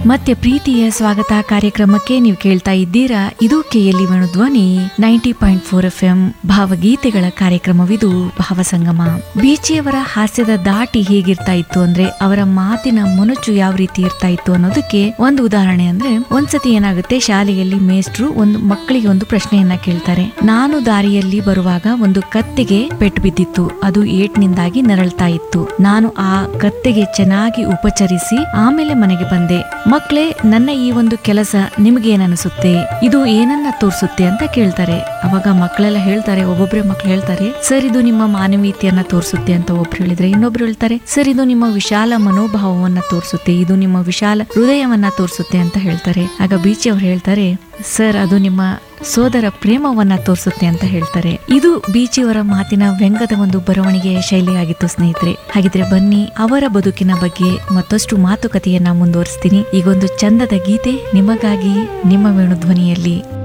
ಮತ್ತೆ ಪ್ರೀತಿಯ ಸ್ವಾಗತ ಕಾರ್ಯಕ್ರಮಕ್ಕೆ ನೀವು ಕೇಳ್ತಾ ಇದ್ದೀರಾ. ಇದು ಕೆಎಲ್ಇ ವೇಣುಧ್ವನಿ 90.4 FM ಭಾವಗೀತೆಗಳ ಕಾರ್ಯಕ್ರಮವಿದು ಭಾವಸಂಗಮ. ಬೀಚಿಯವರ ಹಾಸ್ಯದ ದಾಟಿ ಹೇಗಿರ್ತಾ ಇತ್ತು ಅಂದ್ರೆ ಅವರ ಮಾತಿನ ಮೊನಚು ಯಾವ ರೀತಿ ಇರ್ತಾ ಇತ್ತು ಅನ್ನೋದಕ್ಕೆ ಒಂದು ಉದಾಹರಣೆ ಅಂದ್ರೆ, ಒಂದ್ಸತಿ ಏನಾಗುತ್ತೆ, ಶಾಲೆಯಲ್ಲಿ ಮೇಷ್ಟ್ರು ಒಂದು ಮಕ್ಕಳಿಗೆ ಒಂದು ಪ್ರಶ್ನೆಯನ್ನ ಕೇಳ್ತಾರೆ. ನಾನು ದಾರಿಯಲ್ಲಿ ಬರುವಾಗ ಒಂದು ಕತ್ತೆಗೆ ಪೆಟ್ಟು ಬಿದ್ದಿತ್ತು, ಅದು ಏಟ್ನಿಂದಾಗಿ ನರಳ್ತಾ ಇತ್ತು. ನಾನು ಆ ಕತ್ತೆಗೆ ಚೆನ್ನಾಗಿ ಉಪಚರಿಸಿ ಆಮೇಲೆ ಮನೆಗೆ ಬಂದೆ. ಮಕ್ಕಳೇ, ನನ್ನ ಈ ಒಂದು ಕೆಲಸ ನಿಮ್ಗೇನನ್ಸುತ್ತೆ, ಇದು ಏನನ್ನ ತೋರಿಸುತ್ತೆ ಅಂತ ಕೇಳ್ತಾರೆ. ಅವಾಗ ಮಕ್ಕಳೆಲ್ಲ ಹೇಳ್ತಾರೆ, ಒಬ್ಬೊಬ್ರೆ ಮಕ್ಳು ಹೇಳ್ತಾರೆ, ಸರ್ ಇದು ನಿಮ್ಮ ಮಾನವೀಯತೆಯನ್ನ ತೋರಿಸುತ್ತೆ ಅಂತ ಒಬ್ರು ಹೇಳಿದ್ರೆ, ಇನ್ನೊಬ್ರು ಹೇಳ್ತಾರೆ, ಸರ್ ಇದು ನಿಮ್ಮ ವಿಶಾಲ ಮನೋಭಾವವನ್ನ ತೋರಿಸುತ್ತೆ, ಇದು ನಿಮ್ಮ ವಿಶಾಲ ಹೃದಯವನ್ನ ತೋರಿಸುತ್ತೆ ಅಂತ ಹೇಳ್ತಾರೆ. ಆಗ ಬೀಚಿ ಅವ್ರು ಹೇಳ್ತಾರೆ, ಸರ್ ಅದು ನಿಮ್ಮ ಸೋದರ ಪ್ರೇಮವನ್ನ ತೋರಿಸುತ್ತೆ ಅಂತ ಹೇಳ್ತಾರೆ. ಇದು ಬೀಚಿಯವರ ಮಾತಿನ ವ್ಯಂಗ್ಯದ ಒಂದು ಬರವಣಿಗೆಯ ಶೈಲಿಯಾಗಿತ್ತು ಸ್ನೇಹಿತರೆ. ಹಾಗಿದ್ರೆ ಬನ್ನಿ ಅವರ ಬದುಕಿನ ಬಗ್ಗೆ ಮತ್ತಷ್ಟು ಮಾತುಕತೆಯನ್ನ ಮುಂದುವರಿಸ್ತೀನಿ. ಈಗೊಂದು ಚಂದದ ಗೀತೆ ನಿಮಗಾಗಿ ನಿಮ್ಮ ವೇಣುಧ್ವನಿಯಲ್ಲಿ.